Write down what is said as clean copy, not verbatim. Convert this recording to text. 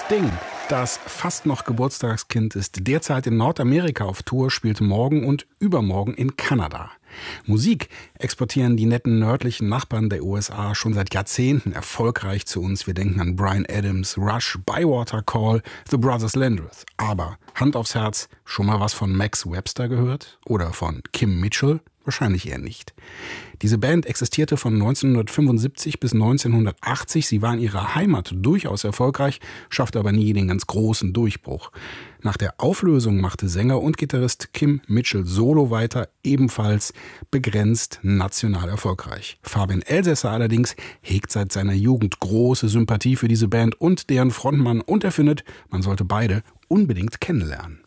Sting, das fast noch Geburtstagskind, ist derzeit in Nordamerika auf Tour, spielt morgen und übermorgen in Kanada. Musik exportieren die netten nördlichen Nachbarn der USA schon seit Jahrzehnten erfolgreich zu uns. Wir denken an Bryan Adams, Rush, Bywater Call, The Brothers Landreth. Aber Hand aufs Herz, schon mal was von Max Webster gehört? Oder von Kim Mitchell? Wahrscheinlich eher nicht. Diese Band existierte von 1975 bis 1980. Sie war in ihrer Heimat durchaus erfolgreich, schaffte aber nie den ganz großen Durchbruch. Nach der Auflösung machte Sänger und Gitarrist Kim Mitchell solo weiter, ebenfalls begrenzt national erfolgreich. Fabian Elsässer allerdings hegt seit seiner Jugend große Sympathie für diese Band und deren Frontmann und er findet, man sollte beide unbedingt kennenlernen.